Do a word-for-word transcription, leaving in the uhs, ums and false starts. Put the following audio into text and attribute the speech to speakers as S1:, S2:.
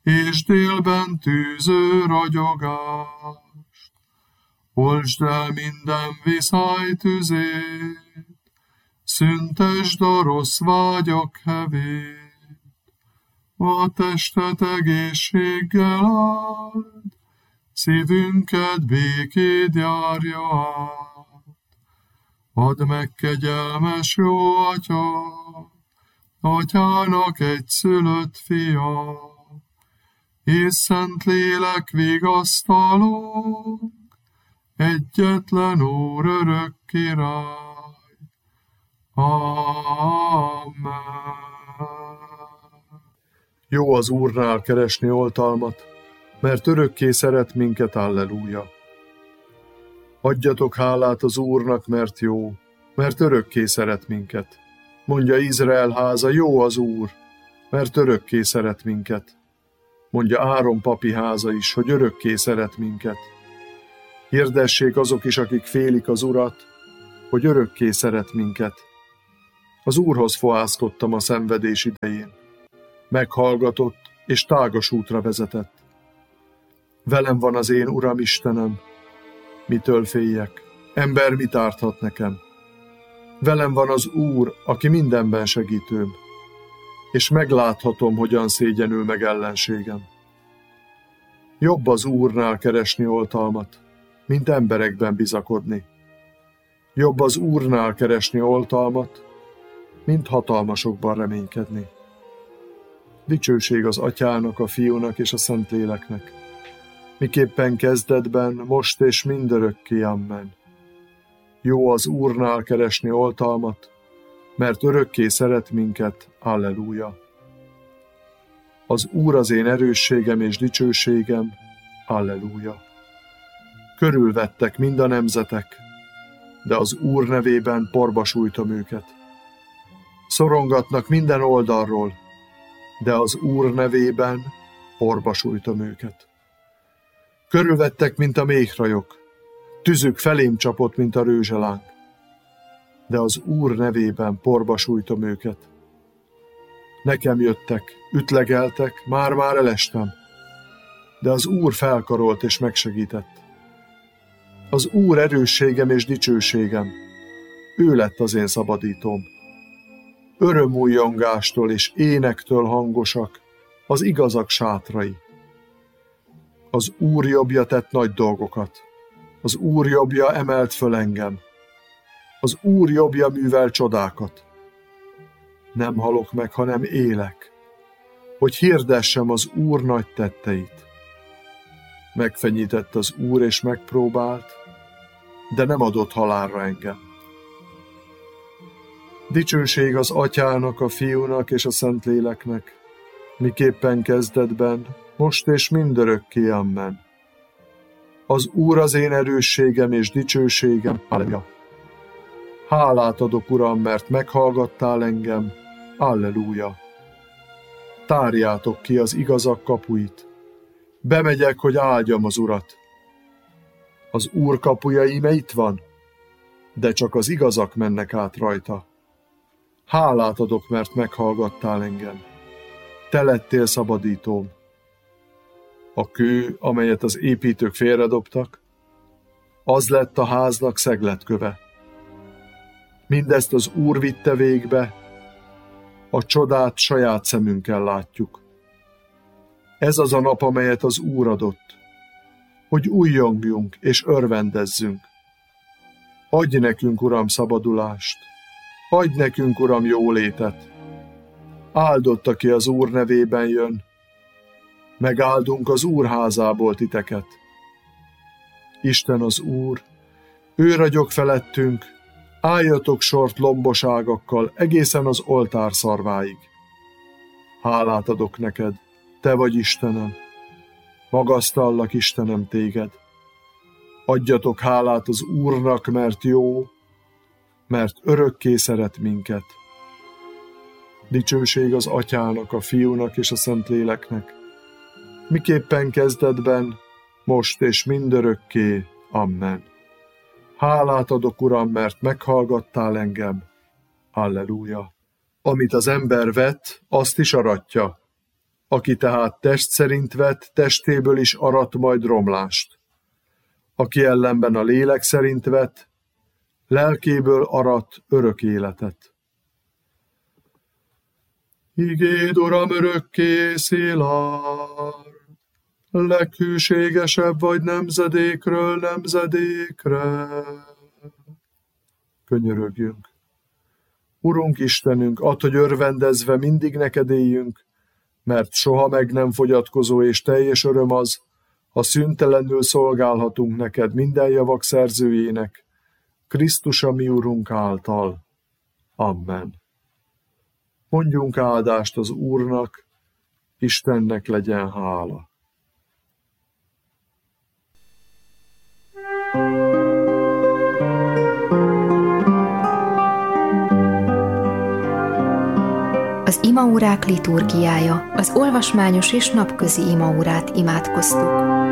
S1: és délben tűző ragyogást. Oltsd el minden viszály tüzét, szüntesd a rossz vágyak hevét. A testet egészséggel áld, szívünket békéd járja át. Add meg, kegyelmes jó Atya, Atyának egyszülött fia, és Szentlélek vigasztalók, egyetlen Úr örök király. Amen.
S2: Jó az Úrnál keresni oltalmat, mert örökké szeret minket, alleluja. Adjatok hálát az Úrnak, mert jó, mert örökké szeret minket. Mondja Izrael háza, jó az Úr, mert örökké szeret minket. Mondja Áron papi háza is, hogy örökké szeret minket. Hirdessék azok is, akik félik az Urat, hogy örökké szeret minket. Az Úrhoz fohászkodtam a szenvedés idején. Meghallgatott, és tágas útra vezetett. Velem van az én Uram Istenem, mitől féljek? Ember mit árthat nekem? Velem van az Úr, aki mindenben segítőm, és megláthatom, hogyan szégyenül meg ellenségem. Jobb az Úrnál keresni oltalmat, mint emberekben bizakodni. Jobb az Úrnál keresni oltalmat, mint hatalmasokban reménykedni. Dicsőség az Atyának, a Fiúnak és a Szentléleknek, miképpen kezdetben, most és mindörökké, amen. Jó az Úrnál keresni oltalmat, mert örökké szeret minket, alleluja. Az Úr az én erősségem és dicsőségem, alleluja. Körülvettek mind a nemzetek, de az Úr nevében porba sújtom őket. Szorongatnak minden oldalról, de az Úr nevében porba sújtom őket. Körülvettek, mint a méhrajok, tüzük felém csapott, mint a rőzselánk, de az Úr nevében porba sújtom őket. Nekem jöttek, ütlegeltek, már-már elestem, de az Úr felkarolt és megsegített. Az Úr erősségem és dicsőségem, ő lett az én szabadítóm. Örömújjongástól és énektől hangosak az igazak sátrai. Az Úr jobbja tett nagy dolgokat, az Úr jobbja emelt föl engem, az Úr jobbja művel csodákat. Nem halok meg, hanem élek, hogy hirdessem az Úr nagy tetteit. Megfenyített az Úr és megpróbált, de nem adott halálra engem. Dicsőség az Atyának, a Fiúnak és a Szentléleknek, miképpen kezdetben, most és mindörökké, amen. Az Úr az én erősségem és dicsőségem, alleluja. Hálát adok, Uram, mert meghallgattál engem, alleluja. Tárjátok ki az igazak kapuit, bemegyek, hogy áldjam az Urat. Az Úr kapuja íme itt van, de csak az igazak mennek át rajta. Hálát adok, mert meghallgattál engem. Te lettél szabadítóm. A kő, amelyet az építők félredobtak, az lett a háznak szegletköve. Mindezt az Úr vitte végbe, a csodát saját szemünkkel látjuk. Ez az a nap, amelyet az Úr adott, hogy újjongjunk és örvendezzünk. Adj nekünk, Uram, szabadulást, adj nekünk, Uram, jólétet. Áldott, aki az Úr nevében jön, megáldunk az Úr házából titeket. Isten az Úr, ő ragyog felettünk, álljatok sort lombos ágakkal egészen az oltár szarváig. Hálát adok neked, te vagy Istenem, magasztallak, Istenem, téged. Adjatok hálát az Úrnak, mert jó, mert örökké szeret minket. Dicsőség az Atyának, a Fiúnak és a Szentléleknek, miképpen kezdetben, most és mindörökké, amen. Hálát adok, Uram, mert meghallgattál engem, alleluja. Amit az ember vet, azt is aratja, Aki tehát test szerint vett, testéből is arat majd romlást. Aki ellenben a lélek szerint vett, lelkéből arat örök életet. Igéd, Uram, örökké szilárd, leghűségesebb vagy nemzedékről nemzedékre. Könyörögjünk. Urunk Istenünk, add, hogy örvendezve mindig neked éljünk, mert soha meg nem fogyatkozó és teljes öröm az, ha szüntelenül szolgálhatunk neked minden javak szerzőjének, Krisztus a mi Urunk által. Amen. Mondjunk áldást az Úrnak, Istennek legyen hála.
S3: Az imaórák liturgiája, az olvasmányos és napközi imaórát imádkoztuk.